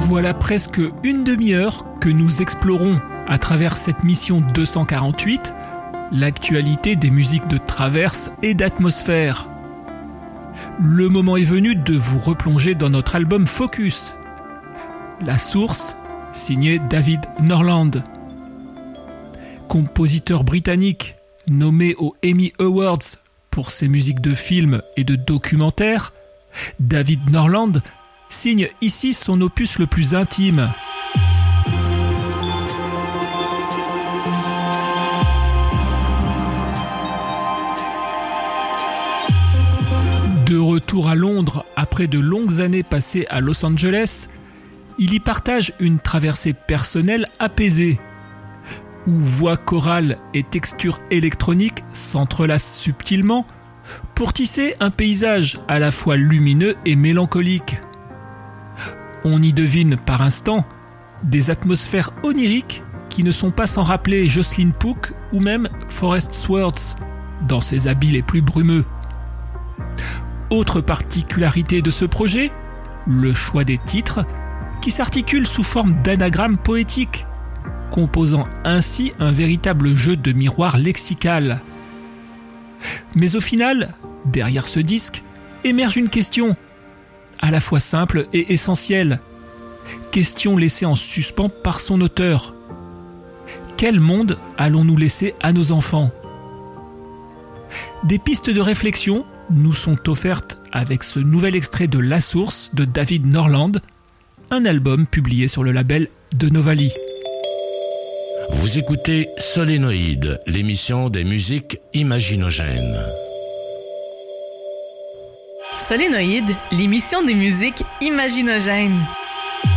Voilà presque une demi-heure que nous explorons, à travers cette mission 248, l'actualité des musiques de traverse et d'atmosphère. Le moment est venu de vous replonger dans notre album Focus. La source, signé David Norland. Compositeur britannique, nommé aux Emmy Awards pour ses musiques de films et de documentaires, David Norland signe ici son opus le plus intime. De retour à Londres après de longues années passées à Los Angeles, il y partage une traversée personnelle apaisée, où voix chorale et texture électronique s'entrelacent subtilement pour tisser un paysage à la fois lumineux et mélancolique. On y devine par instants des atmosphères oniriques qui ne sont pas sans rappeler Jocelyn Pook ou même Forest Swords dans ses habits les plus brumeux. Autre particularité de ce projet, le choix des titres qui s'articulent sous forme d'anagrammes poétiques, composant ainsi un véritable jeu de miroir lexical. Mais au final, derrière ce disque, émerge une question, à la fois simple et essentielle. Question laissée en suspens par son auteur. Quel monde allons-nous laisser à nos enfants ? Des pistes de réflexion nous sont offertes avec ce nouvel extrait de La Source de David Norland, un album publié sur le label de Novali. Vous écoutez Solénoïde, l'émission des musiques imaginogènes. Solénoïde, l'émission des musiques imaginogènes.